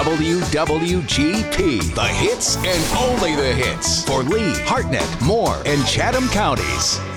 WWGP. The hits and only the hits for Lee, Hartnett, Moore, and Chatham counties.